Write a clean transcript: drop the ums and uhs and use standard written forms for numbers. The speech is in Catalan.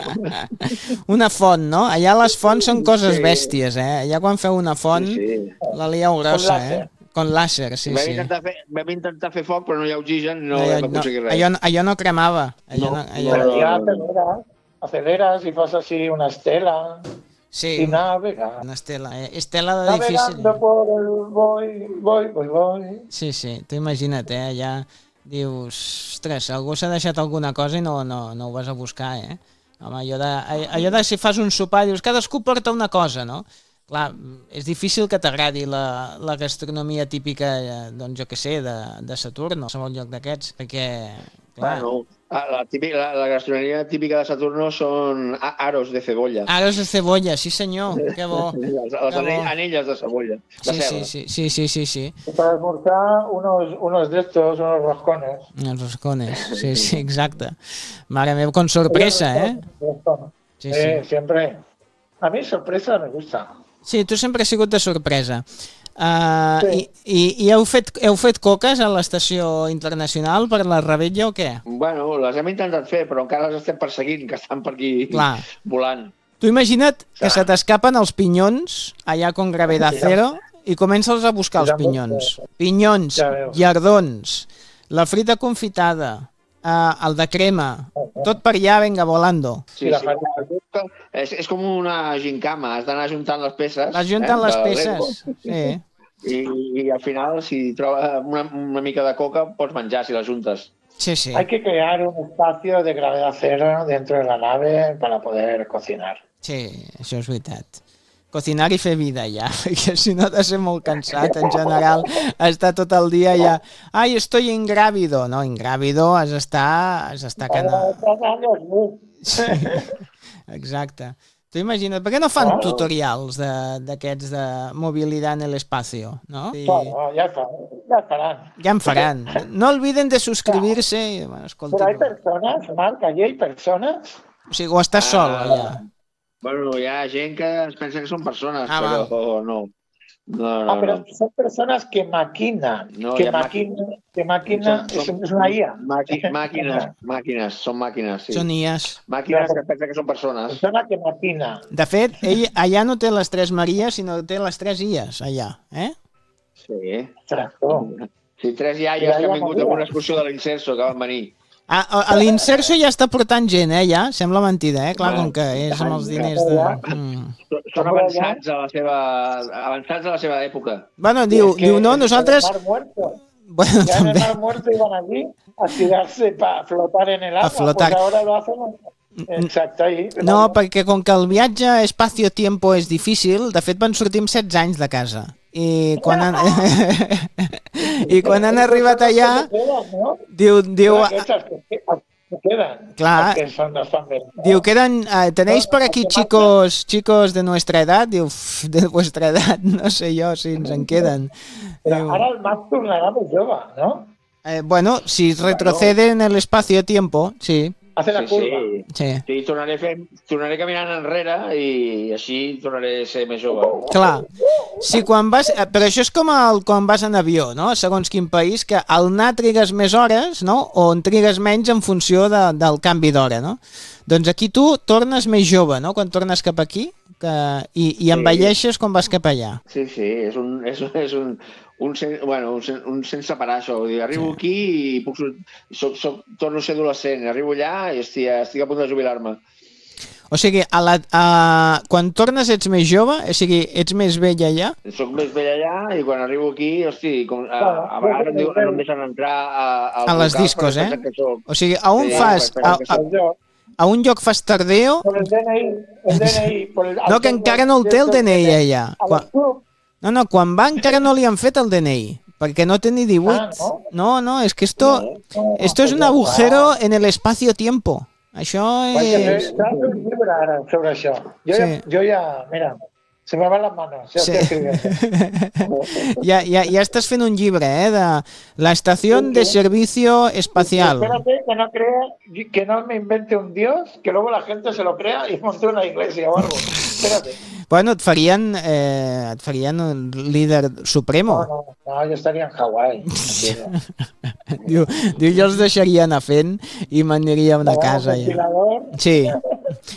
Una font, no? Allà les fonts són coses bèsties, Allà quan feu una font, la lieu grossa, Con láser, sí. Vam intentar fer foc, però no hi ha oxigen, no vam aconseguir res. Allò no cremava. Però hi ha aceleras i fas així una estela. Sí, i navega. Una estela. Estela de difícil. Navegando por el voy. Sí, tu imagina't, allà dius, ostres, algú s'ha deixat alguna cosa i no ho vas a buscar, Home, allò de si fas un sopar, dius, cadascú porta una cosa, no? Clar, és difícil que t'agradi la gastronomia típica, doncs jo què sé, de Saturn, o qualsevol lloc d'aquests, perquè, clar... Bueno, la gastronomia típica de Saturno són aros de cebolla. Aros de cebolla, sí senyor, que bo. Les anelles de cebolla. Sí. Para almorzar unos de estos, unos roscones. Els roscones, sí, exacte. Mare meva, con sorpresa, Sí, siempre. A mí sorpresa me gusta. Sí, tu sempre has sigut de sorpresa. I heu fet coques a l'estació internacional per la Rebetlla o què? Bueno, les hem intentat fer, però encara les estem perseguint, que estan per aquí volant. Tu imagina't que se t'escapen els pinyons allà con gravedad cero i comences a buscar els pinyons. Pinyons, llardons, la frita confitada, el de crema, tot per allà, venga, volando. Sí. És com una gincama, has d'anar juntant les peces. Vas juntant les peces, sí. I al final, si trobes una mica de coca, pots menjar si la juntes. Sí. Hay que crear un espacio de gravedad cero dentro de la nave para poder cocinar. Sí, això és veritat. Cocinar i fer vida ja, perquè si no has de ser molt cansat en general, estar tot el dia ja, ai, estoy ingrávido, no, ingrávido has d'estar Sí, exacte. Tu imagina't, per què no fan tutorials d'aquests de mobilitat en l'espacio, no? Ja faran. Ja en faran. No olviden de suscribirse. Però hay persones, Marc, allí hay persones? O sigui, o estàs sol allà? Bueno, hi ha gent que es pensa que són persones, però no. Però són persones que maquinen. Que maquina és una IA. Màquines, són màquines, sí. Són IAs. Màquines que pensa que són persones. Persona que maquina. De fet, ell allà no té les 3 Maries, sinó que té les 3 IAs, allà, Sí. Tractor. Sí, 3 iaies que han vingut amb una excursió de l'Inserso, que van venir. A l'Inserso ja està portant gent, ja? Sembla mentida, clar, com que és amb els diners de... Són avançats a la seva època. Bueno, diu, no, nosaltres... Bueno, ya en el Mar Muerto iban allí a tirarse para flotar en el agua. Pues ahora lo hacen exacte ahí. No, perquè com que el viatge espacio-tiempo és difícil, de fet van sortir amb 16 anys de casa. I quan han arribat allà, diu... Clar, diu, tenéis por aquí chicos de nuestra edad? Diu, de vuestra edad, no sé jo si ens en queden. Ara el Max tornarà més jove, no? Bueno, si retrocede en el espacio-tiempo, sí. Hace la curva. Sí, tornaré caminant enrere i així tornaré a ser més jove. Clar, si quan vas... Però això és com quan vas en avió, no? Segons quin país, que al anar trigues més hores, no? O en trigues menys en funció del canvi d'hora, no? Doncs aquí tu tornes més jove, no? Quan tornes cap aquí i envelleixes quan vas cap allà. Sí, és un sense parar, això. Arribo aquí i torno a ser adolescent. Arribo allà i estic a punt de jubilar-me. O sigui, quan tornes ets més jove? O sigui, ets més vell allà? Soc més vell allà i quan arribo aquí, a vegades no em deixen entrar a les discos, O sigui, a un lloc fas tardeo... Por el DNI. No, que encara no el té el DNI allà. No, quan va encara no li han fet el DNI, perquè no té ni 18. No, és que esto es un agujero en el espacio-tiempo. Això és... Vaig fer un llibre ara sobre això. Jo ja, mira, se me van las manos. Ja estic escribiendo. Ja estàs fent un llibre, de la estación de servicio espacial. Espérate que no me invente un dios, que luego la gente se lo crea y monte una iglesia o algo. Espérate. Bueno, et farien un líder supremo. No, jo estaria en Hawaii. Diu, jo els deixaria anar fent i m'aniria a una casa. Ja. Sí.